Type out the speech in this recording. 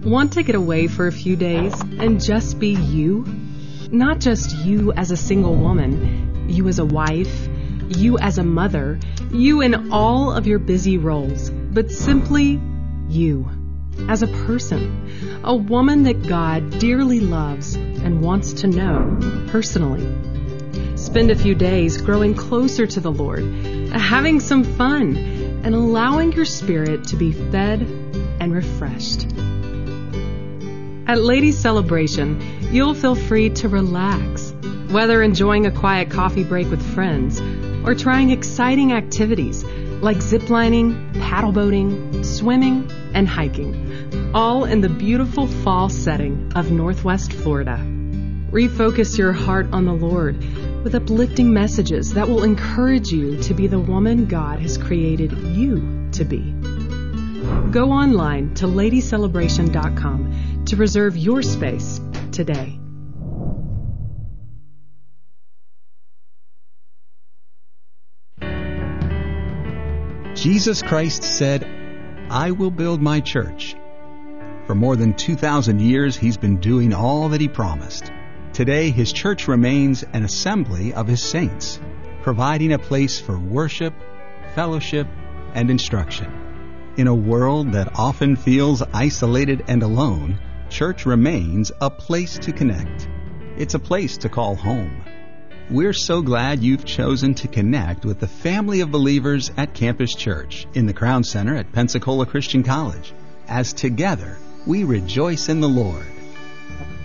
Want to get away for a few days and just be you? Not just you as a single woman, you as a wife, you as a mother, you in all of your busy roles, but simply you as a person, a woman that God dearly loves and wants to know personally. Spend a few days growing closer to the Lord, having some fun, and allowing your spirit to be fed and refreshed. At Ladies Celebration, you'll feel free to relax, whether enjoying a quiet coffee break with friends or trying exciting activities like ziplining, paddle boating, swimming, and hiking, all in the beautiful fall setting of Northwest Florida. Refocus your heart on the Lord with uplifting messages that will encourage you to be the woman God has created you to be. Go online to ladycelebration.com to reserve your space today. Jesus Christ said, "I will build my church." For more than 2,000 years, he's been doing all that he promised. Today, his church remains an assembly of his saints, providing a place for worship, fellowship, and instruction. In a world that often feels isolated and alone, church remains a place to connect. It's a place to call home. We're so glad you've chosen to connect with the family of believers at Campus Church in the Crown Center at Pensacola Christian College, as together we rejoice in the Lord.